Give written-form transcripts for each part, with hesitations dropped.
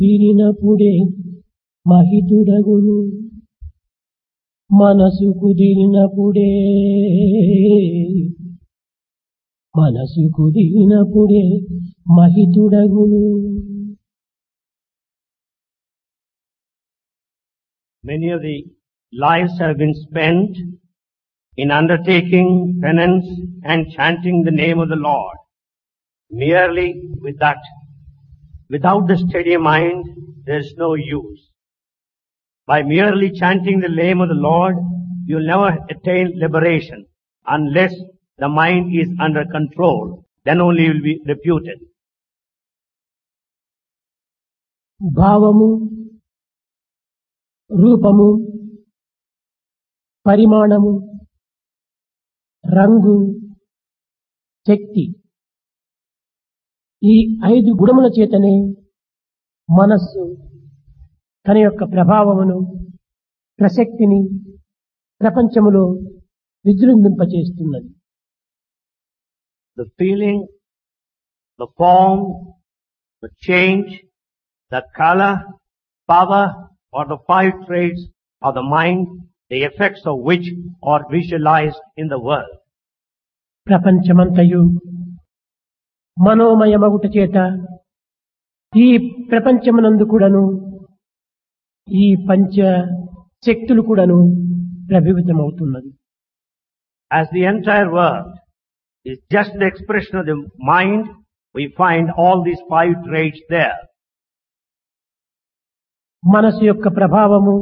తీరినప్పుడే మహితుడగును మనసు కుదిరినప్పుడే మహితుడగును. Many of the lives have been spent in undertaking penance and chanting the name of the Lord. Merely with that, without the steady mind, there is no use. By merely chanting the name of the Lord, you will never attain liberation unless the mind is under control. Then only you will be reputed. భావము, రూపము, పరిమాణము, రంగు, శక్తి ఈ 5 గుణముల చేతనే మనస్సు తన యొక్క ప్రభావమును ప్రసక్తిని ప్రపంచములో విజృంభింపచేస్తున్నది. The feeling, the form, the change, the color, power or the 5 traits of the mind, the effects of which are visualized in the world. ప్రపంచమంతయు మనోమయమగుట చేత ఈ ప్రపంచమునందు కూడాను ఈ పంచ శక్తులు కూడాను ప్రభావితమవుతున్నది. As the entire world is just the expression of the mind, we find all these 5 traits there. మనసు యొక్క ప్రభావము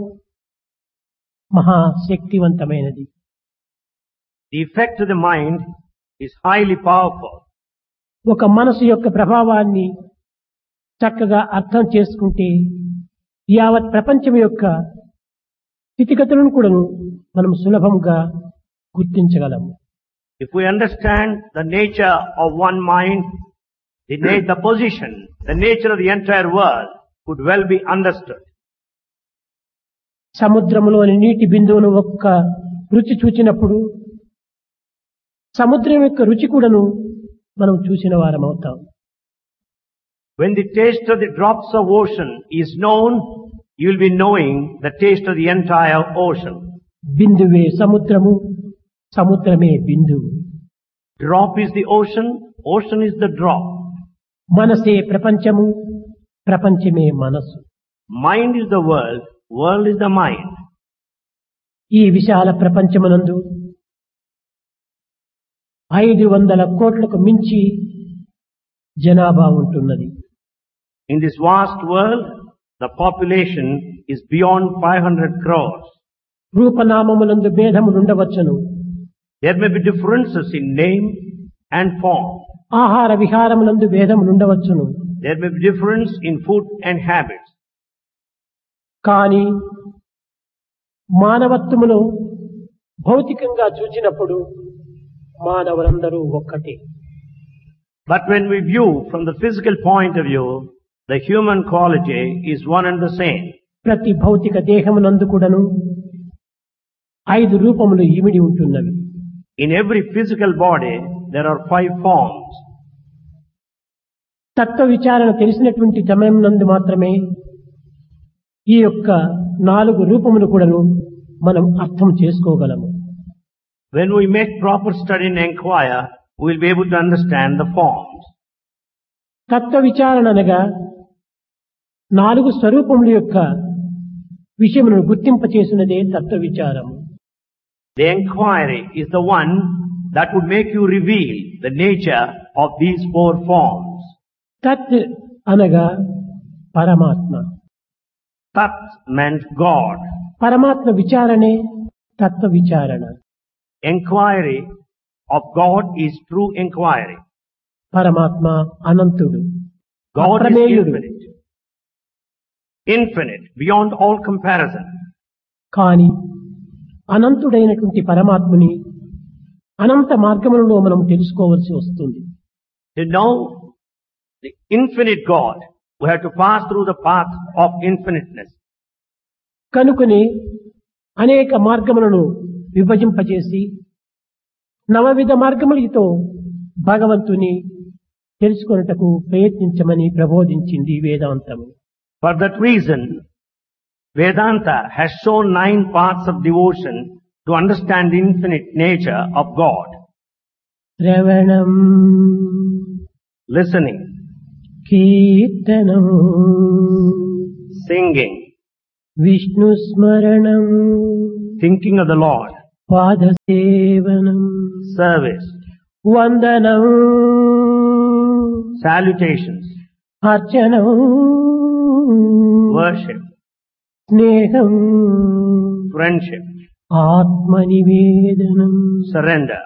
మహాశక్తివంతమైనది. The effect of the mind is highly powerful. ఒక మనసు యొక్క ప్రభావాన్ని చక్కగా అర్థం చేసుకుంటే యావత్ ప్రపంచం యొక్క స్థితిగతులను కూడా మనం సులభంగా గుర్తించగలము. If we understand the nature of one mind, the position, the nature of the entire world could well be understood. సముద్రములోని నీటి బిందువును ఒక్క రుచి చూచినప్పుడు సముద్రం యొక్క రుచి కూడాను మనం చూసిన వారం అవుతాం. When the taste of the drops of ocean is known, you will be knowing the taste of the entire ocean. బిందువే సముద్రము, సముద్రమే బిందువు. Drop is the ocean, ocean is the drop. మనసే ప్రపంచము, ప్రపంచమే మనసు. Mind is the world, world is the mind. ఈ విశాల ప్రపంచమునందు 500 కోట్లకు మించి జనాభా ఉంటున్నది. In this vast world, the population is beyond 500 crores. రూపనామములందు భేదములు ఉండవచ్చును. There may be differences in name and form. ఆహార విహారములందు భేదములు ఉండవచ్చును. There may be difference in food and habits. కానీ మానవత్వమును భౌతికంగా చూచినప్పుడు మానవులందరూ ఒక్కటే. But when we view from the physical point of view, the human quality is one and the same. ప్రతి భౌతిక దేహమునందు కూడాను 5 రూపములు ఇమిడి ఉంటున్నవి. In every physical body, there are 5 forms. తత్వ విచారణ తెలిసినటువంటి సమయం నందు మాత్రమే ఈ యొక్క 4 రూపములు కూడాను మనం అర్థం చేసుకోగలము. When we make proper study and inquire, we will be able to understand the forms. తత్వ విచారణ అనగా 4 స్వరూపముల యొక్క విషయమును గుర్తింపచేసినదే తత్వ విచారము. The inquiry is the one that would make you reveal the nature of these 4 forms. తత్ అనగా పరమాత్మ. Tat meant God. పరమాత్మ విచారణే తత్వ విచారణ. Inquiry of God is true inquiry. పరమాత్మ అనంతుడు, God is అప్రమేయుడు. infinite. Infinite, beyond all comparison. కాని అనంతుడైనటువంటి పరమాత్మని అనంత మార్గములలో మనం తెలుసుకోవలసి వస్తుంది. To know the infinite God, we have to pass through the path of infiniteness. కనుకనే అనేక మార్గములను విభజింపజేసి నవవిధ మార్గములతో భగవంతుని తెలుసుకొనుటకు ప్రయత్నించమని ప్రబోధించింది వేదాంతము. For that reason, Vedanta has shown 9 paths of devotion to understand the infinite nature of God. శ్రవణం Listening, కీర్తనం singing, Vishnu స్మరణం thinking of the Lord, పాదసేవనం service, వందనం salutations, అర్చనం worship, స్నేహం friendship, ఆత్మనివేదనం. surrender.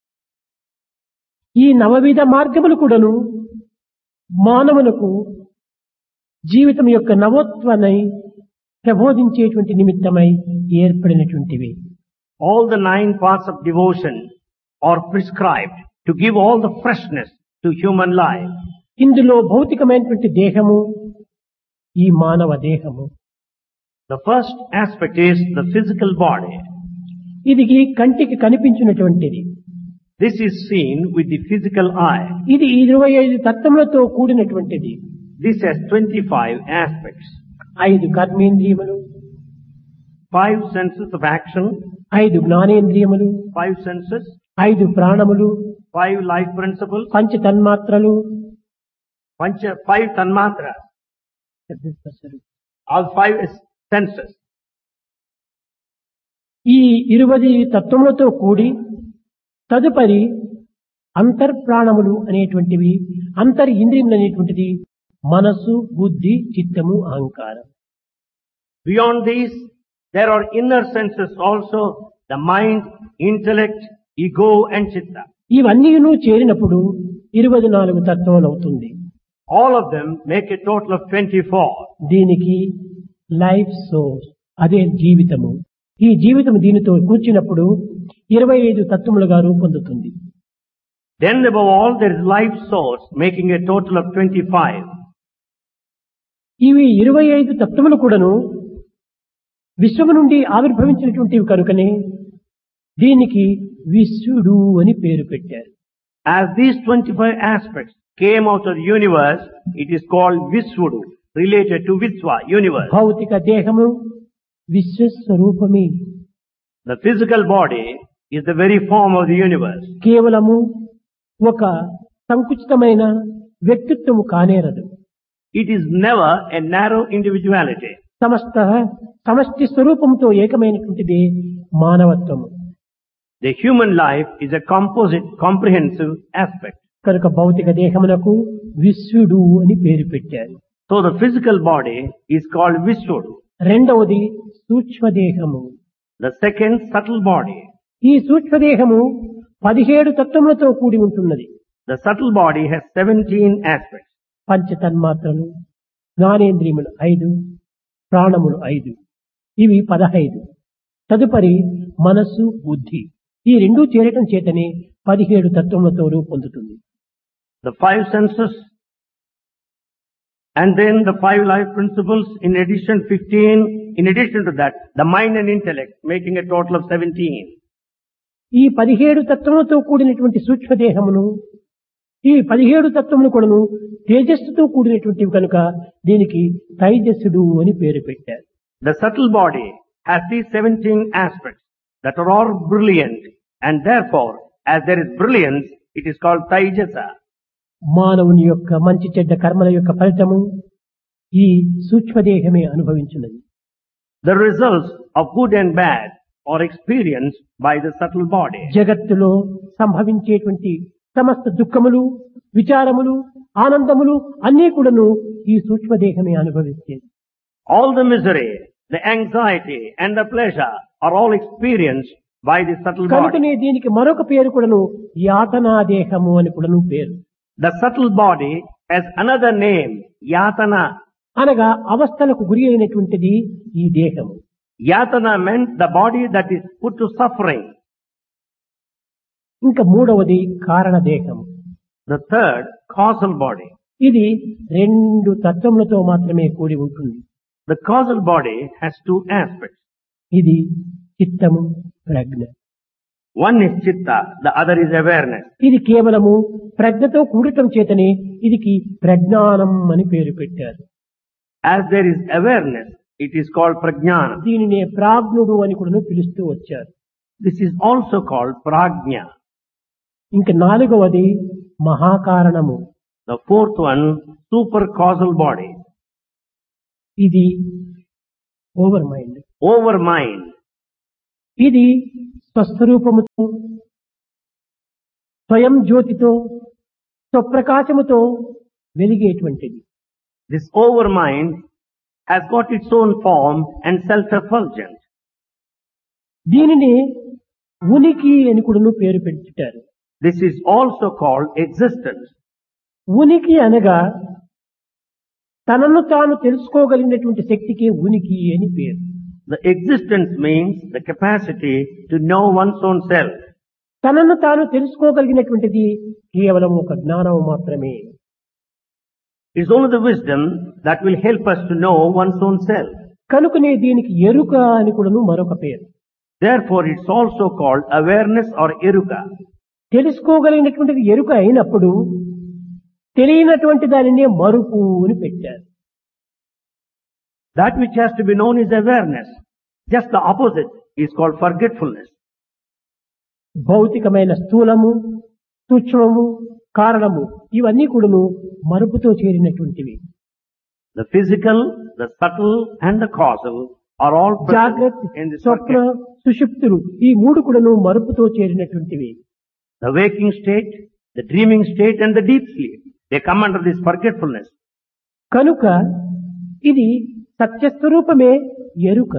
ఈ నవవిధ మార్గములు కూడాను మానవులకు జీవితం యొక్క నవోత్వనై ప్రబోధించేటువంటి నిమిత్తమై ఏర్పడినటువంటివి. All the 9 paths of devotion are prescribed to give all the freshness to human life. ఇందులో భౌతికమైనటువంటి దేహము ఈ మానవ దేహము. The first aspect is the physical body. ఇది కంటికి కనిపించినటువంటిది. This is seen with the physical eye. ఇది 25 తత్వములతో కూడినటువంటిది. This has 25 aspects. 5 కర్మేంద్రియములు, 5 senses of action, 5 జ్ఞానేంద్రియములు, 5 senses, 5 ప్రాణములు, 5 life principles, పంచ తన్మాత్రలు, 5 tanmatras, all 5 senses. ఈ 20 తత్వములతో కూడి తదుపరి అంతర్ప్రాణములు అనేటువంటివి, అంతర్ ఇంద్రియములు అనేటువంటిది మనసు, బుద్ధి, చిత్తము, అహంకారం. Beyond these, there are inner senses also, the mind, intellect, ego and chitta. ఇవన్నీ చేరినప్పుడు 24 తత్వములు అవుతుంది. All of them make a total of 24. దీనికి లైఫ్ సోర్స్, అదే జీవితము. ఈ జీవితం దీనితో కూర్చున్నప్పుడు 25 తత్వములుగా రూపొందుతుంది. Then above all there is life source making a total of 25. ఇవి 25 తత్వములు కూడాను విశ్వము నుండి ఆవిర్భవించినటువంటివి కనుకనే దీనికి విశ్వడు అని పేరు పెట్టారు. As these 25 aspects came out of the universe, it is called Visvudu, related to Visva, universe. భౌతిక దేహము విశ్వస్వరూపమే. The physical body is the very form of the universe. కేవలము ఒక సంకుచితమైన వ్యక్తిత్వము కానేరదు. It is never a narrow individuality. సమష్టి స్వరూపంతో ఏకమైనటువంటిది మానవత్వము. The human life is a composite, comprehensive aspect. కనుక భౌతిక దేహమునకు విశ్వడు అని పేరు పెట్టారు. So the physical body is called Visvudu. రెండవది సూక్ష్మదేహము. The second, subtle body. ఈ సూక్ష్మదేహము 17 తత్వములతో కూడి ఉంటున్నది. The subtle body has 17 aspects. పంచతన్మాత్రలు, జ్ఞానేంద్రియములు 5, ప్రాణములు 5, ఇవి 15. తదుపరి మనస్సు, బుద్ధి, ఈ రెండూ చేరటం చేతనే 17 తత్వములతో రూపొందుతుంది. The 5 senses and then the 5 life principles, in addition 15, in addition to that, the mind and intellect making a total of 17. ఈ 17 తత్వములతో కూడినటువంటి సూక్ష్మదేహమును, ఈ 17 తత్వములు కూడాను తేజస్సుతో కూడినటువంటివి కనుక దీనికి తైజస్సుడు అని పేరు పెట్టారు. The subtle body has these 17 aspects that are all brilliant, and therefore, as there is brilliance, it is called Taijasa. మానవుని యొక్క మంచి చెడ్డ కర్మల యొక్క ఫలితము ఈ సూక్ష్మదేహమే అనుభవించున్నది. The results of good and bad are experienced by the subtle body. జగత్తులో సంభవించేటువంటి సమస్త దుఃఖములు, విచారములు, ఆనందములు అన్నీ కూడాను ఈ సూక్ష్మదేహమే అనుభవిస్తుంది. All the misery, the anxiety and the pleasure are all experienced by the subtle body. కనుకనే దీనికి మరొక పేరు కూడాను యాతనా దేహము అని కూడాను పేరు. The subtle body has another name, Yatana. అనగా అవస్థలకు గురి అయినటువంటిది ఈ దేహము. Yatana meant the body that is put to suffering. ఇంకా మూడవది కారణ దేహము. The third, causal body. ఇది 2 తత్వములతో మాత్రమే కూడి ఉంటుంది. The causal body has 2 aspects. ఇది చిత్తము, ప్రజ్ఞ. One is chitta, the other is awareness. ఇది కేవలము ప్రజ్ఞతో కూడటం చేతనే ఇదికి ప్రజ్ఞానం అని పేరు పెట్టారు. As there is awareness, it is called prajnana. దీనినే ప్రాజ్ఞుడు అని కూడా పిలుస్తూ వచ్చారు. This is also called prajna. ఇంక నాలుగవది మహాకారణము. The fourth one, super causal body. ఇది ఓవర్ మైండ్. Over mind. ఇది స్వస్వరూపముతో, స్వయం జ్యోతితో, స్వప్రకాశముతో వెలిగేటువంటిది. This over mind has got its own form and self-effulgent. దీనిని ఉనికి అని కూడా పేరు పెట్టుతారు. This is also called existence. ఉనికి అనగా తనను తాను తెలుసుకోగలిగినటువంటి శక్తికి ఉనికి అని పేరు. The existence means the capacity to know one's own self. తనను తాను తెలుసుకోగలిగినటువంటిది కేవలం ఒక జ్ఞానం మాత్రమే. It's only the wisdom that will help us to know one's own self. కనుకనే దీనికి ఎరుక అని కూడా మరొక పేరు. Therefore, it's also called awareness or eruka. తెలుసుకోగలిగినటువంటిది ఎరుక అయినప్పుడు తెలియనటువంటి దానినే మరుపు అని పెట్టారు. That which has to be known is awareness. Just the opposite is called forgetfulness. భౌతికమైన స్థూలము, సూక్ష్మము, కారణము ఇవన్నీ కూడాను మరుపుతో చేరినటువంటివి. The physical, the subtle and the causal are all జాగ్రత్త, present in this Swapna, forget. సుషుప్తులు ఈ మూడు కూడాను మరుపుతో చేరినటువంటివి. The waking state, the dreaming state and the deep sleep. They come under this forgetfulness. కనుక ఇది సత్యస్వరూపమే ఎరుక.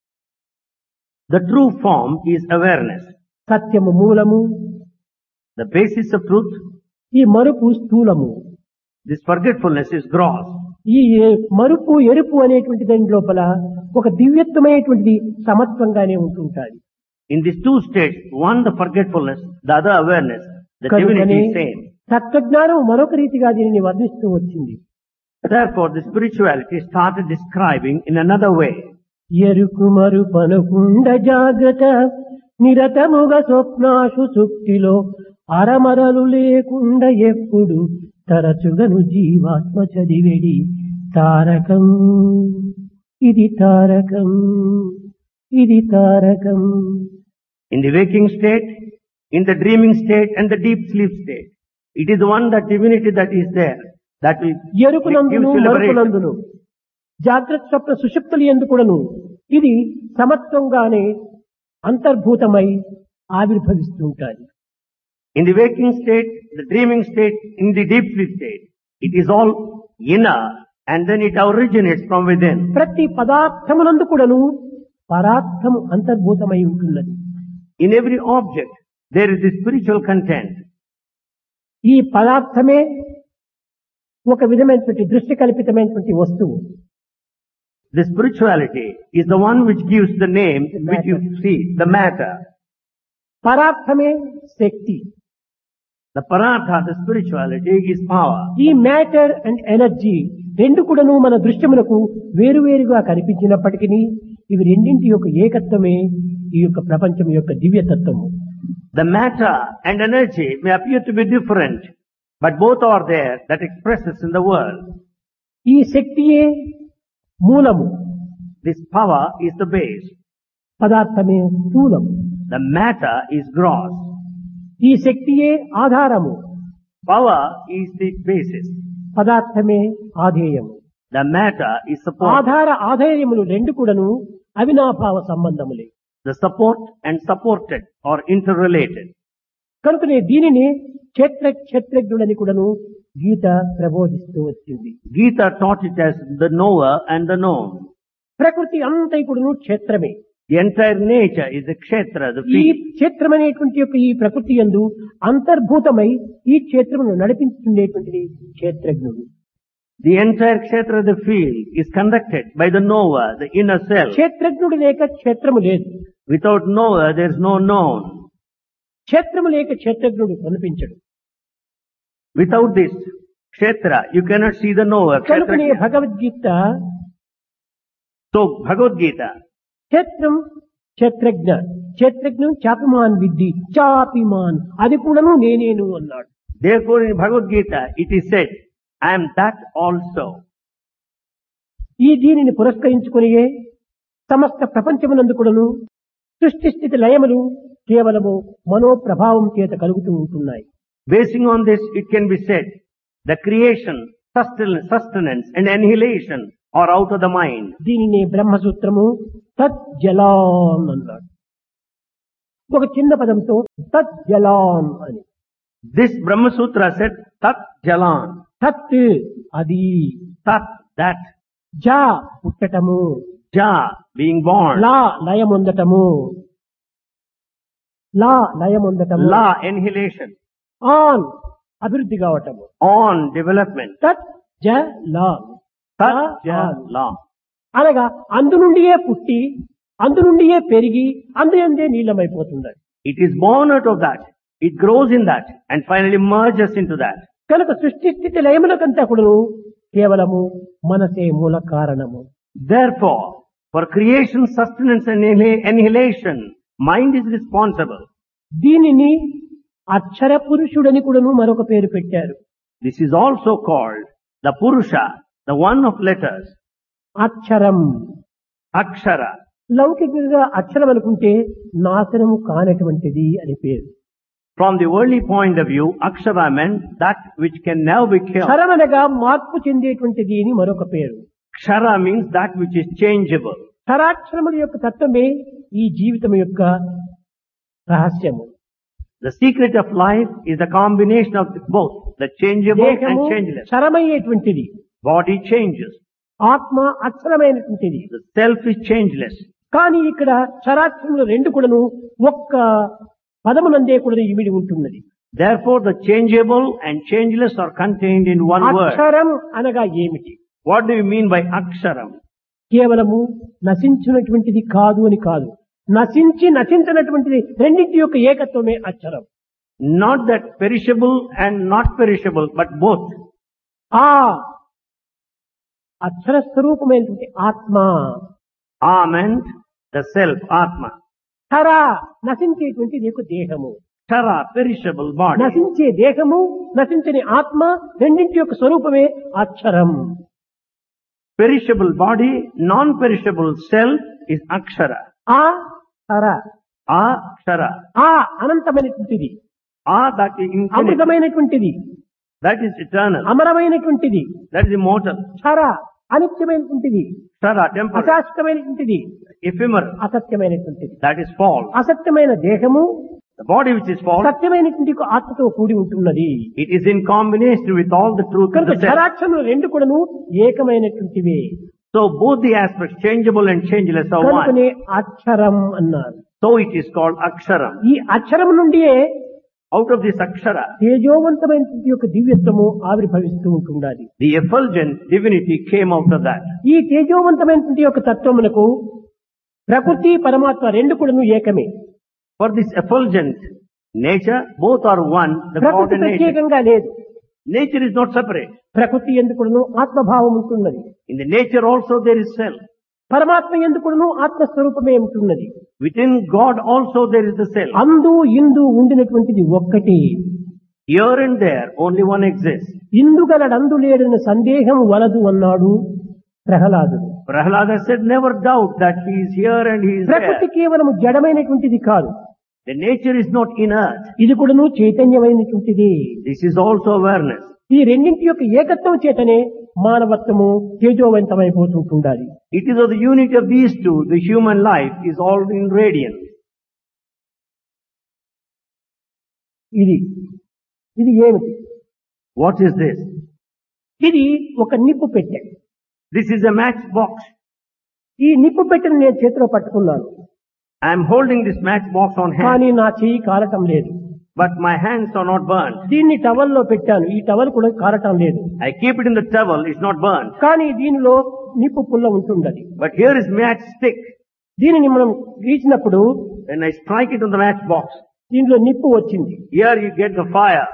The true form is awareness. సత్యము మూలము, The basis of truth, ఈ మరుపు స్థూలము. this forgetfulness is gross. ఈ మరుపు ఎరుపు అనేటువంటి దాని లోపల ఒక దివ్యత్వమైనటువంటిది సమత్వంగానే ఉంటుంటాది. In these two states, one the forgetfulness, the other awareness, the కనుకనే divinity is same. తత్వజ్ఞానం మరొక రీతిగా దీనిని వర్ణిస్తూ వచ్చింది. Therefore, the spirituality started describing in another way. ఎరుకు మరుపనుకుండ జాగ్రత్త నిరతముగా స్వప్నాశు సుక్తిలో అరమరలు లేకుండా ఎప్పుడు తరచుగను జీవాత్మ చదివేడి తారకం ఇది తారకం ఇది Tarakam. In the waking state, in the dreaming state and the deep sleep state, it is the one, that divinity that is there, that will ఎరుకునందును gives you liberation. మరుపునందును జాగ్రత్త స్వప్న సుషుప్తులు ఎందుకుడను ఇది సమత్వంగానే అంతర్భూతమై ఆవిర్భవిస్తుంటాయి. In the waking state, the dreaming state, in the deep sleep state, it is all inner and then it originates from within. ప్రతి పదార్థమునందు కూడాను పరార్థము అంతర్భూతమై ఉంటున్నది. In every object, there is the spiritual content. ఈ పదార్థమే ఒక విధమైనటువంటి దృష్టి కల్పితమైనటువంటి వస్తువు. The spirituality is the one which gives the name which you see, the matter. పరార్థమే Shakti. The paratha, the spirituality is power. ఈ matter and energy రెండు కూడాను మన దృశ్యములకు వేరువేరుగా కనిపించినప్పటికీ ఇవి రెండింటి యొక్క ఏకత్వమే ఈ యొక్క ప్రపంచం యొక్క దివ్యతత్వము. The matter and energy may appear to be different, but both are there that expresses in the world. ఈ శక్తియే మూలము, This power is the base. పదార్థమే స్థూలము. The matter is gross. ఈ శక్తియే ఆధారము, Power is the basis. పదార్థమే ఆధేయము. The matter is support. ఆధార ఆధేయములు రెండు కూడాను అవినాభావ సంబంధములే. The support and supported are interrelated. కనుకనే దీనిని క్షేత్రజ్ఞుడని కూడాను గీత ప్రబోధిస్తూ వచ్చింది. Gita taught it as the knower and the known. ప్రకృతి అంతా కూడాను క్షేత్రమే. The entire nature is the kshetra, the ఈ field. క్షేత్రమైనటువంటి యొక్క ఈ ప్రకృతి యందు అంతర్భూతమై ఈ క్షేత్రమును నడిపించుకునేటువంటిది క్షేత్రజ్ఞుడు. The entire kshetra, the field, is conducted by the knower, the inner self. క్షేత్రజ్ఞుడు లేక క్షేత్రము లేదు. Without knower, there is no known. క్షేత్రము లేక క్షేత్రజ్ఞుడు కనిపించడు. Without this kshetra, you cannot see the knower. కనుకనే Kshetrajna. Bhagavad Gita So, Bhagavad Gita, క్షేత్రం క్షేత్రజ్ఞ క్షేత్రజ్ఞం చాపిమాన్ విద్ధి చాపిమాన్ అది కూడాను నేనేను అన్నాడు. therefore in Bhagavad Gita, it is said, I am that also. ఈ దీనిని పురస్కరించుకునియే సమస్త ప్రపంచమునందు కూడాను సృష్టి స్థితి లయములు కేవలము మనోప్రభావం చేత కలుగుతూ ఉంటున్నాయి. Basing on this, it can be said, the creation, sustenance and annihilation are out of the mind. దీనిని బ్రహ్మసూత్రము తజ్జలాన్ అన్నాడు. ఒక చిన్న పదంతో తజ్జలాన్ అని. This Brahma Sutra said, Tat Jalan. తత్ అది, Tat, that. జా పుట్టటము, Ja, being born. Law లయముందటము, law లయముందటము, La, annihilation. On అభివృద్ధి కావటము. On, development. తత్ జలాన్, Tat Jalan. అనగా అందు నుండియే పుట్టి అందు నుండియే పెరిగి అందే నీలమైపోతుంది. It is born out of that. It grows in that and finally merges into that. కనుక సృష్టి స్థితి లయములకంతా కూడా కేవలము మనసే మూల కారణము. Therefore, for creation, sustenance and annihilation, mind is responsible. దీనిని అక్షర పురుషుడని కూడాను మరొక పేరు పెట్టారు. This is also called the Purusha, the one of letters. అక్షరం, Akshara. లౌకికంగా అక్షరం అనుకుంటే నాశనము కానటువంటిది అని పేరు. From the worldly point of view, Akshara meant that which can never be killed. క్షరమనగా మార్పు చెందేటువంటిది అని మరొక పేరు. Kshara means that which is changeable. క్షరాక్షరముల యొక్క తత్వమే ఈ జీవితం యొక్క రహస్యము. The secret of life is the combination of both, the changeable and దేహము changeless. క్షరమయ్యేటువంటిది, Body changes. ఆత్మ అక్షరమైనటువంటిది. The self is changeless. కానీ ఇక్కడ క్షరాక్షరములు రెండు కూడాను ఒక్క పదమునందే కూడా ఇమిడి ఉంటున్నది. Therefore, the changeable and changeless are contained in one word. అక్షరం అనగా ఏమిటి? What do you mean by Aksharam? కేవలము నశించినటువంటిది కాదు అని కాదు, నశించినటువంటిది రెండింటి యొక్క ఏకత్వమే అక్షరం. Not that perishable and not perishable, but both. ఆ అక్షర స్వరూపమైనటువంటి ఆత్మ, Ah meant the self, Atma. క్షర నశించేటువంటి నీకు దేహము. Kshara, perishable body. నశించే దేహము, నశించని ఆత్మ రెండింటి యొక్క స్వరూపమే అక్షరం. Perishable body, non-perishable self is Akshara. ఆ క్షర, Akshara. ఆ అనంతమైనటువంటిది, That is infinite. అమృతమైనటువంటిది, That is eternal. అమరమైనటువంటిది. That is immortal. క్షర అనిత్యమైనటువంటిది, Kshara, temporal. అశాశ్వతమైనటువంటిది, Ephemeral. అసత్యమైనటువంటిది. That is false. అసత్యమైన దేహము The body which is false, సత్యమైనటువంటి ఆత్మతో కూడి ఉంటున్నది. it is in combination with all the truth of కనుక the self. క్షరాక్షరములు రెండు కూడాను ఏకమైనటువంటివే. So both the aspects, changeable and changeless, are one. కనుకనే అక్షరం అన్నారు. So it is called Aksharam. ఈ అక్షరం నుండియే Out of this Akshara, తేజోవంతమైనటువంటి యొక్క దివ్యత్వము ఆవిర్భవిస్తూ ఉంటుండాలి. the effulgent divinity came out of that. ఈ తేజోవంతమైనటువంటి యొక్క తత్వమునకు ప్రకృతి పరమాత్మ రెండు కూడాను ఏకమే. For this effulgent nature, both are one, the God ప్రకృతి and nature. ప్రత్యేకంగా లేదు. Nature is not separate. ప్రకృతి ఎందుకును ఆత్మభావం ఉంటున్నది. In the nature also there is self. పరమాత్మ ఎందుకును ఆత్మస్వరూపమే ఉంటున్నది. Within God also there is the self. అందు ఇందు ఉండినటువంటిది ఒక్కటి. Here and there only one exists. ఇందుగలడందు లేడని సందేహం వలదు అన్నాడు ప్రహ్లాదుడు. Prahlada said, never doubt that he is here and he is ప్రకృతి there. కేవలం జడమైనటువంటిది కాదు, The nature is not inert. ఇది కూడాను చైతన్యమైనటువంటిది. This is also awareness. ఈ రెండింటి యొక్క ఏకత్వం చేతనే మానవత్వము తేజోవంతమైపోతుంటుండాలి. It is of the unity of these two, the human life is all in radiance. ఇది ఏమిటి? What is this? ఇది ఒక నిప్పు పెట్టె. This is a matchbox. ఈ నిప్పు పెట్టెను నేను చేతిలో పట్టుకున్నాను, I am holding this matchbox on hand, కానీ నా చెయ్యి కారటం లేదు. but my hands are not burnt. దీన్ని టవల్లో పెట్టాను, ఈ టవల్ కూడా కారటం లేదు. I keep it in the towel, it's not burnt. కానీ దీనిలో నిప్పు పుల్ల ఉంటుండది. But here is matchstick. దీనిని మనం గీచినప్పుడు When I strike it on the matchbox, దీనిలో నిప్పు వచ్చింది. here you get the fire.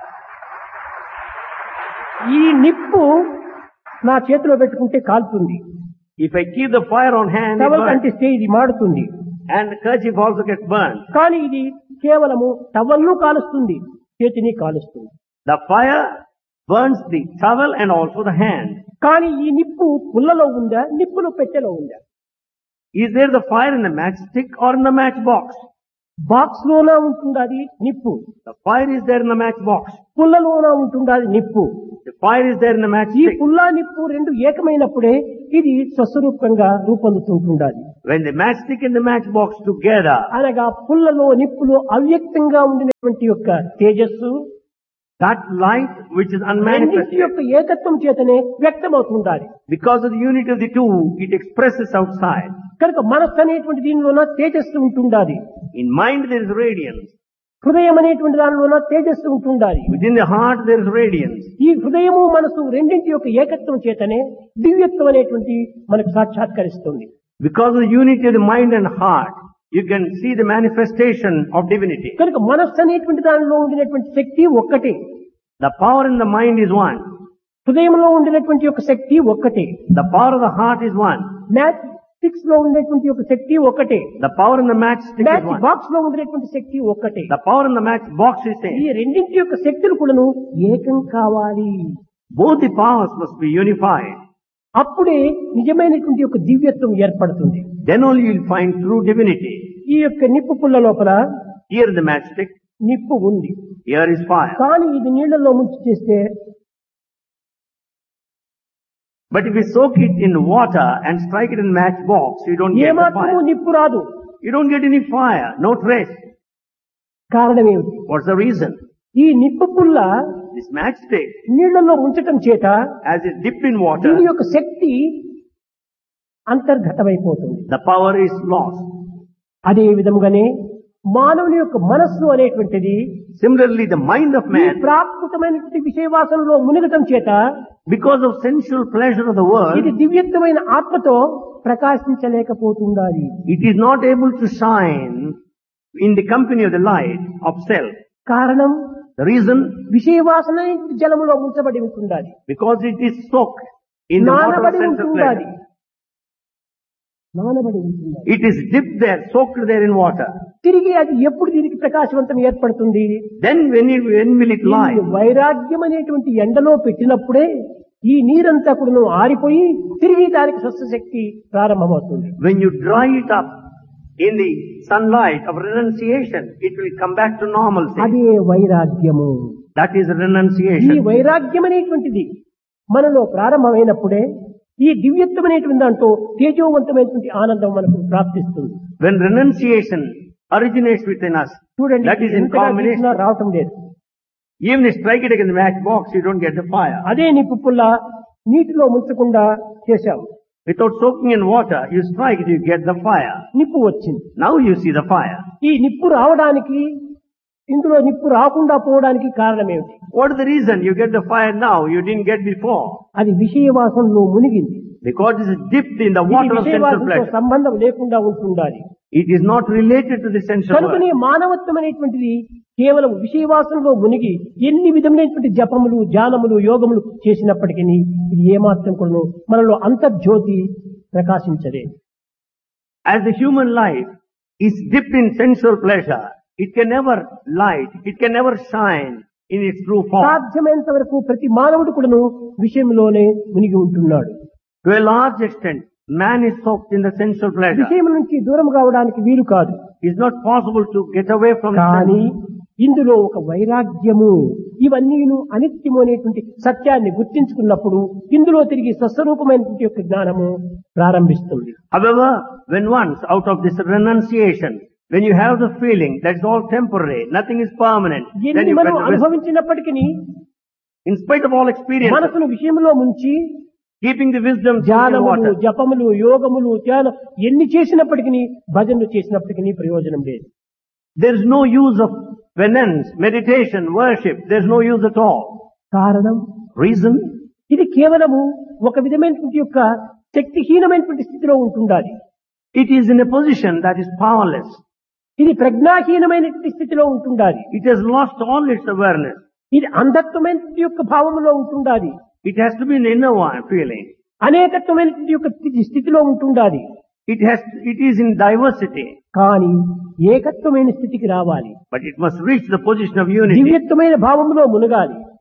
ఈ నిప్పు నా చేతిలో పెట్టుకుంటే కాలుతుంది, If I keep the fire on hand, it towel burns. అంటిస్తే ఇది మాడుతుంది. And the kerchief also gets burned. కానీ ఇది కేవలము టవల్ను కాలుస్తుంది, చేతిని కాలుస్తుంది. The fire burns the towel and also the hand. కానీ ఈ నిప్పు పుల్లలో ఉందా, నిప్పులు పెట్టెలో ఉందా? Is there the fire in the matchstick or in the matchbox? Box లోనా ఉంటుండాది నిప్పు, The fire is there in the matchbox. పుల్లలోనా ఉంటుండాది నిప్పు. The fire is there in the ఈ matchstick. పుల్లా నిప్పు రెండు ఏకమైనప్పుడే ఇది స్వస్వరూపంగా రూపొందుతుంటుండాలి. When the matchstick and the matchbox together, అనగా పుల్లలో నిప్పులో అవ్యక్తంగా ఉండినటువంటి యొక్క తేజస్సు that light which is రెండింటి unmanifested, యొక్క ఏకత్వం చేతనే వ్యక్తమవుతుండాలి. because of the unity of the two, it expresses outside. కనుక మనస్సు అనేటువంటి దీనిలోన తేజస్సు ఉంటుండాలి. In mind there is radiance. హృదయం అనేటువంటి దానిలోన తేజస్సు ఉంటుండాలి. Within the heart there is radiance. ఈ హృదయము మనసు రెండింటి యొక్క ఏకత్వం చేతనే దివ్యత్వం అనేటువంటి మనకు సాక్షాత్కరిస్తుంది. Because of the unity of the mind and heart, you can see the manifestation of divinity. కనుక మనస్సు అనేటువంటి దానిలో ఉండినటువంటి శక్తి ఒక్కటే, The power in the mind is one. హృదయంలో ఉండినటువంటి యొక్క శక్తి ఒక్కటే, The power of the heart is one. Match sticks లో ఉండేటువంటి యొక్క శక్తి ఒక్కటే, The power in the matchstick is match one. Box లో ఉండేటువంటి శక్తి ఒక్కటే. The power in the matchbox is ఈ same. రెండింటి యొక్క శక్తులు కూడాను ఏకం కావాలి. Both the powers must be unified. అప్పుడే నిజమైనటువంటి యొక్క దివ్యత్వం ఏర్పడుతుంది. Then only you will find true divinity. ఈ యొక్క నిప్పు పుల్ల లోపల Here in the matchstick, నిప్పు ఉంది, here is fire. కానీ ఇది నీళ్లలో ముంచి చేస్తే But if you soak it in water and strike it in the matchbox, you don't get the ఏమాత్రము fire. నిప్పు రాదు. You don't get any fire, no trace. కారణం ఏమిటి? What's the reason? ఈ నిప్పు పుల్ల This matchstick, నీళ్లలో ముంచటం చేత as it dipped in దీని water, యొక్క శక్తి అంతర్గతమైపోతుంది. the power is lost. అదే విధంగానే మానవుని యొక్క మనస్సు అనేటువంటిది Similarly, the mind of ఈ man, ప్రాకృతమైనటువంటి విషయవాసనలో మునిగటం చేత because of sensual pleasure of the ఇది world, దివ్యత్వమైన ఆత్మతో ప్రకాశించలేకపోతుండాలి. it is not able to shine in the company of the light of self. కారణం The reason, విషయవాసన జలములో ముంచబడి ఉంటుండాలి, because it is soaked in the water of నానబడి sensual ఉంటుండాలి, pleasure. నానబడి ఉంటుండాలి. It is dipped there, soaked there in water. తిరిగి అది ఎప్పుడు దీనికి ప్రకాశవంతం ఏర్పడుతుంది? Then when will it ఈ lie? వైరాగ్యం అనేటువంటి ఎండలో పెట్టినప్పుడే ఈ నీరంతా కూడా ఆరిపోయి తిరిగి దానికి స్వస్థశక్తి ప్రారంభమవుతుంది. When you dry it up in the sunlight of renunciation, it will come back to normalcy. అదే వైరాగ్యము. That is ఈ renunciation. వైరాగ్యం అనేటువంటిది మనలో ప్రారంభమైనప్పుడే ఈ దివ్యత్వం అనేటువంటి దాంట్లో తేజోవంతమైనటువంటి ఆనందం మనకు ప్రాప్తిస్తుంది. When renunciation originates within us, చూడండి, that is in ఎంతగా combination. గీసినా రావటం లేదు. Even if you strike it against the matchbox, you don't get the fire. అదే నిప్పు పుల్ల నీటిలో ముంచకుండా చేశాము, Without soaking in water, you strike it, you get the fire. నిప్పు వచ్చింది. Now you see the fire. ఈ నిప్పు రావడానికి, ఇందులో నిప్పు రాకుండా పోవడానికి కారణం ఏమిటి? What is the reason you get the fire now, you didn't get before? అది విషయవాసనలో మునిగింది. Because it is dipped in the ఇది water of sensual విషయవాసనతో pleasure. సంబంధం లేకుండా ఉంటుండాలి. It is not related to the sensual కనుకనే world. మానవత్వం అనేటువంటిది కేవలం విషయవాసనలో మునిగి ఎన్ని విధములైనటువంటి జపములు, ధ్యానములు, యోగములు చేసినప్పటికీ ఇది ఏమాత్రం కూడా మనలో అంతర్జ్యోతి ప్రకాశించదే. As the human life is dipped in sensual pleasure, it can never light, it can never shine in its true form. సాధ్యమైనంత వరకు ప్రతి మానవుడు కూడాను విషయంలోనే మునిగి ఉంటున్నాడు. To a large extent, man is soaked in the sensual pleasure. విషయం నుంచి దూరం కావడానికి వీలు కాదు. It's not possible to get away from కానీ sense. ఇందులో ఒక వైరాగ్యము, ఇవన్నీ అనిత్యము అనేటువంటి సత్యాన్ని గుర్తించుకున్నప్పుడు ఇందులో తిరిగి స్వస్వరూపమైనటువంటి యొక్క జ్ఞానము ప్రారంభిస్తుంది. However, when once out of this renunciation, when you have the feeling that it's all temporary, nothing is permanent, then ఎన్ని you మనం get the wisdom. అనుభవించినప్పటికీ In spite of all experience, మనసును విషయంలో ముంచి keeping the wisdom in ధ్యానములు, water, జపములు, యోగములు, ధ్యానం ఎన్ని చేసినప్పటికీ, భజనలు చేసినప్పటికీ ప్రయోజనం లేదు. there is no use of penance, meditation, worship. There is no use at all. కారణం Reason? ఇది కేవలము ఒక విధమైనటువంటి యొక్క శక్తిహీనమైనటువంటి స్థితిలో ఉంటుండాలి. It is in a position that is powerless. ఇది ప్రజ్ఞాహీనమైనటువంటి స్థితిలో ఉంటుండాలి. It has lost all its awareness. ఇది అంధత్వమైనటువంటి యొక్క భావములో ఉంటుండాలి. It has to be an inner one feeling. అనేకత్వమైనటువంటి యొక్క స్థితిలో ఉంటుండాలి. It is in diversity. కానీ ఏకత్వమైన స్థితికి రావాలి. But it must reach the position of unity. దివ్యత్వమైన భావములో మునగాలి.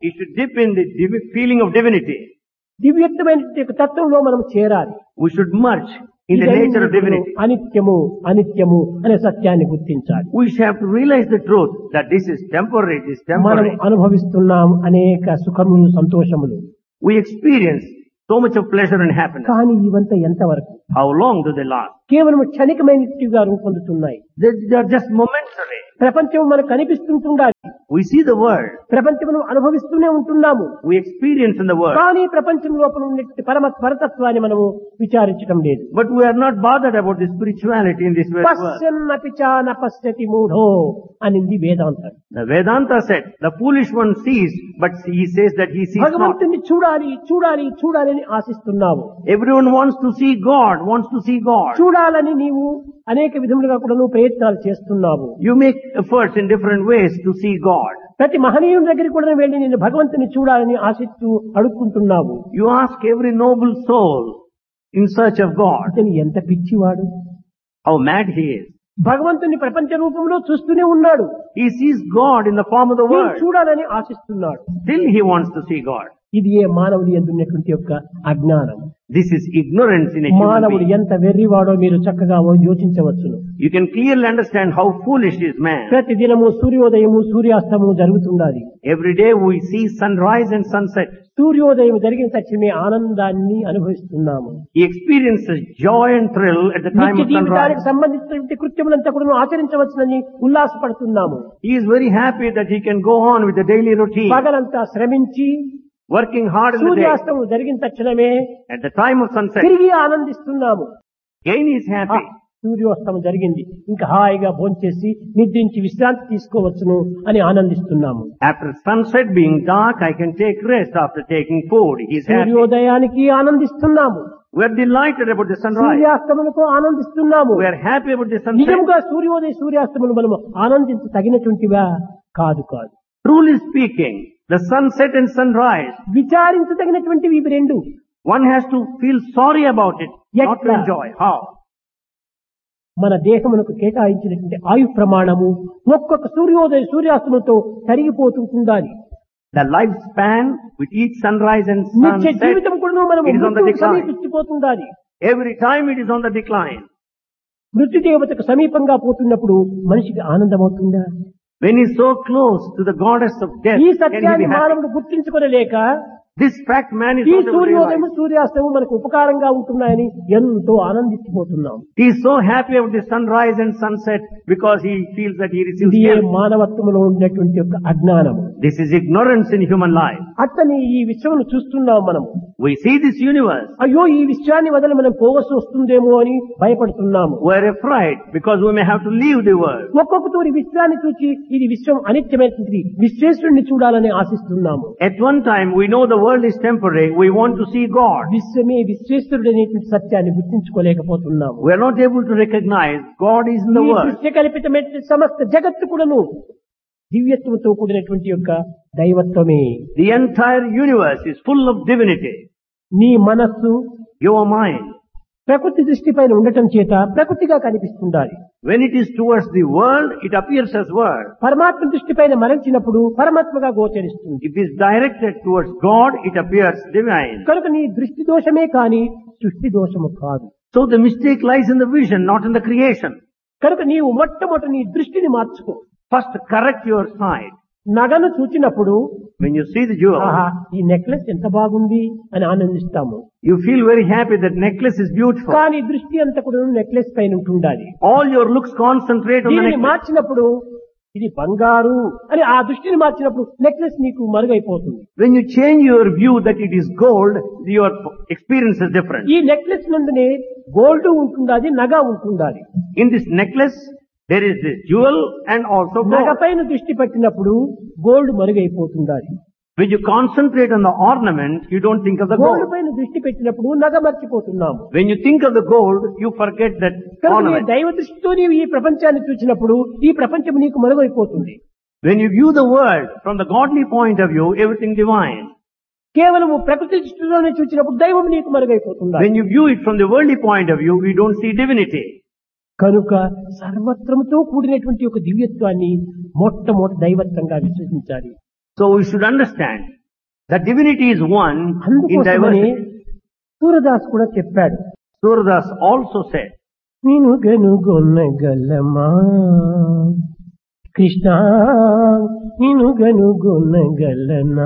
He should dip in the feeling of divinity. దివ్యత్వమైనటువంటి యొక్క తత్వంలో మనం చేరాలి. We should merge in the nature of divinity. అనిత్యము అనిత్యము అనే సత్యాన్ని గుర్తించాలి. We should have to realize the truth that this is temporary, this is మనం temporary. అనుభవిస్తున్నాం అనేక సుఖములు సంతోషములు. We experience so much of pleasure and happiness. కానీ ఇవంతా ఎంతవరకు? How long do they last? కేవలం క్షణికమైనట్టుగా రూపొందుతున్నాయి. They are just momentary. ప్రపంచం మనకు కనిపిస్తుంటుండాలి. We see the world. ప్రపంచమును అనుభవిస్తూనే ఉంటున్నాము. We experience in the world. కానీ ప్రపంచం లోపల ఉన్నటువంటి పరతత్వాన్ని మనము విచారించడం లేదు. But we are not bothered about the spirituality in this world. పశ్యన్నపి చ న పశ్యతి మూఢో అనింది వేదాంతం. The Vedanta said, the foolish one sees, but he says that he sees not. భగవంతుని చూడాలి చూడాలి చూడాలని ఆశిస్తున్నావు. Everyone wants to see God, wants to see God. చూడాలని నీవు అనేక విధములుగా కూడా నువ్వు ప్రయత్నాలు చేస్తున్నావు. You make efforts in different ways to see God. ప్రతి మహనీయుని దగ్గరికి కూడా వెళ్ళి నేను భగవంతుని చూడాలని ఆశిస్తూ అడుక్కుంటున్నావు. You ask every noble soul in search of God. అతను ఎంత పిచ్చివాడు. How mad he is. భగవంతుని ప్రపంచ రూపంలో చూస్తూనే ఉన్నాడు. He sees God in the form of the నేను world. చూడాలని ఆశిస్తున్నాడు. Still he wants to see God. ఇది ఏ మానవుడి యందు ఉన్నటువంటి యొక్క అజ్ఞానం. This is ignorance in a human మానవుడు being. ఎంత వెర్రివాడో మీరు చక్కగా యోచించవచ్చును. You can clearly understand how foolish is man. ప్రతి దినము సూర్యోదయము సూర్యాస్తము జరుగుతుండాలి. Every day we see sunrise and sunset. సూర్యోదయం జరిగిన తక్షణమే ఆనందాన్ని అనుభవిస్తున్నాము. He experiences joy and thrill at the time నిత్య of sunrise. జీవితానికి సంబంధించినటువంటి కృత్యములంతా కూడా ఆచరించవచ్చునని ఉల్లాసపడుతున్నాము. He is very happy that he can go on with the daily routine, పగలంతా శ్రమించి working hard in the day. సూర్యాస్తమం జరిగిన తక్షణమే At the time of sunset, తిరిగి ఆనందిస్తున్నాము. again he is happy. సూర్యోస్తమం జరిగింది, ఇంకా హాయిగా భోంచేసి నిద్రించి విశ్రాంతి తీసుకోవచ్చును అని ఆనందిస్తున్నాము. After sunset being dark, I can take rest after taking food. He is happy. సూర్యోదయానికి ఆనందిస్తున్నాము. We are delighted about the sunrise. సూర్యాస్తములకు ఆనందిస్తున్నాము. We are happy about the sunset. నిజంగా సూర్యోదయ సూర్యాస్తములు మనము ఆనందించ తగినటువంటివా? కాదు కాదు. Truly speaking, the sunset and sunrise, విచారించదగినటువంటివి ఇవి రెండు. one has to feel sorry about it, not to Yet- enjoy. How? మన దేహమునకు కేటాయించినటువంటి ఆయు ప్రమాణము ఒక్కొక్క సూర్యోదయ సూర్యాస్తములతో తరిగిపోతుండాలి. The lifespan with each sunrise and నిత్య sunset, జీవితం కూడా మనము it is on the మృత్యువుకు decline. సమీపించిపోతుండాలి. Every time it is on the decline. మృత్యు దేవతకు సమీపంగా పోతున్నప్పుడు మనిషికి ఆనందమవుతుందా? When he is so close to the goddess of death, ఈ can he సత్యాన్ని be happy? మానవుడు గుర్తించుకోలేక This fact man is ఈ not able to సూర్యోదయం realize. సూర్యాస్తమం మనకు ఉపకారంగా ఉంటున్నాయని ఎంతో ఆనందించిపోతున్నాం. He is so happy about the sunrise and sunset because he feels that he receives ఇది ఏ help. మానవత్వంలో ఉన్నటువంటి యొక్క అజ్ఞానము. This is ignorance in human life. అతని ఈ విశ్వమును చూస్తున్నాం మనం. We see this universe. అయ్యో ఈ విశ్వాన్ని వదిలి మనం పోవలసి వస్తుందేమో అని భయపడుతున్నాము. We are afraid because we may have to leave the world. ఒక్కొక్క తూరి విశ్వాన్ని చూచి ఇది విశ్వం అనిత్యమైనది, విశ్వేశ్వరుణ్ణి చూడాలని ఆశిస్తున్నాము. At one time we know the world is temporary. We want to see God. విశ్వమే విశ్వేశ్వరుడు అనేటువంటి సత్యాన్ని గుర్తించుకోలేకపోతున్నాము. We are not able to recognize God is in the ఈ world. దృశ్య కల్పితమైన సమస్త జగత్తు కూడాను దివ్యత్వంతో కూడినటువంటి యొక్క దైవత్వమే. The entire universe is full of divinity. నీ మనస్సు Your mind, ప్రకృతి దృష్టి పైన ఉండటం చేత ప్రకృతిగా కనిపిస్తుండాలి. when it is towards the world, it appears as world. పరమాత్మ దృష్టి పైన మరల్చినప్పుడు పరమాత్మగా గోచరిస్తుంది. If it is directed towards God, it appears divine. కనుక నీ దృష్టి దోషమే కాని సృష్టి దోషము కాదు. So the mistake lies in the vision, not in the creation. కనుక నీవు మొట్టమొదటి నీ దృష్టిని మార్చుకో. First correct your sight. నగను చూచినప్పుడు When you see the jewel, ఆహా ఈ నెక్లెస్ ఎంత బాగుంది అని ఆనందిస్తాము. you feel very happy that necklace is beautiful. కానీ దృష్టి అంతా కూడా నెక్లెస్ పైన ఉంటుండాలి. All your looks concentrate on the దీనిని necklace. మార్చినప్పుడు ఇది బంగారు అని ఆ దృష్టిని మార్చినప్పుడు నెక్లెస్ నీకు మరుగైపోతుంది. When you change your view that it is gold, your experience is different. ఈ నెక్లెస్ నందునే గోల్డ్ ఉంటుండాలి, నగ ఉంటుండాలి. In this necklace, there is this jewel and also నగ gold. పైన దృష్టి పెట్టినప్పుడు gold మరుగైపోతుండాలి. When you concentrate on the ornament, you don't think of the gold gold. పైన దృష్టి పెట్టినప్పుడు నగ మర్చిపోతున్నాము. When you think of the gold, you forget that కనుక నీ ornament. దైవ దృష్టితో నీవు ఈ ప్రపంచాన్ని చూసినప్పుడు ఈ ప్రపంచం నీకు మరుగైపోతుంది. When you view the world from the godly point of view, everything divine. కేవలము ప్రకృతి దృష్టిలోనే చూసినప్పుడు దైవం నీకు మరుగైపోతుంది. When you view it from the worldly point of view, you don't see divinity. కనుక సర్వత్రముతో కూడినటువంటి ఒక దివ్యత్వాన్ని మొట్టమొదటి దైవత్వంగా విశ్వసించాలి. So we should understand that divinity is one in అందుకోసమని diversity. సూరదాస్ కూడా చెప్పాడు, Surdas also said, నేను గనుగొనగలమా కృష్ణ, నేను గనుగొనగలనా,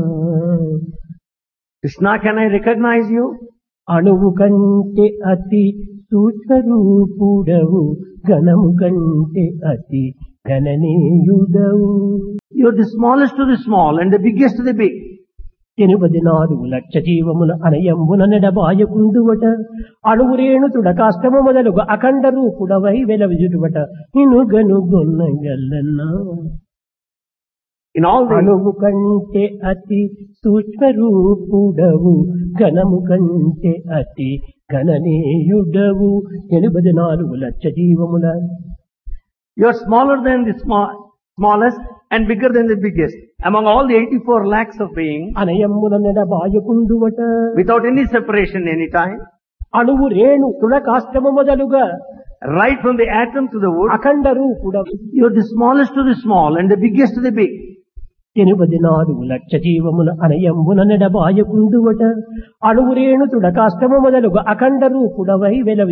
Krishna, can I recognize you? అణువు కంటే అతి సూక్ష్మరూపుడవు, ఘనము కంటే అతి గణనీయుడవు. You're the smallest to the small and the biggest to the big. 84 లక్ష జీవముల అనయంబున నెడబాయకుండువట, అణువురేణు తుడకాష్టము మొదలుగు అఖండ రూపుడవై వెలవిజుడువట, నిన్ను గనుగొనగలనా. In all the అణువు కంటే అతి సూక్ష్మరూపుడవు, ఘనము కంటే అతి గణనీయుడవు. 84 లక్ష జీవముల you're smaller than the smallest and bigger than the biggest. Among all the 84 lakhs of beings, అనయమ్మున నెడబాయకుండువట, without any separation any time, అణువు రేణు తుడకాష్టము మొదలుగా right from the atom to the wood, Akhanda రూపుడవు. you're the smallest to the small and the biggest to the big. 84 లక్ష జీవముల అనయంబున నెడబాయకుండువట, అణువు రేణు తుడకాష్టము మొదలుగా అఖండ రూపుడవై వెలవి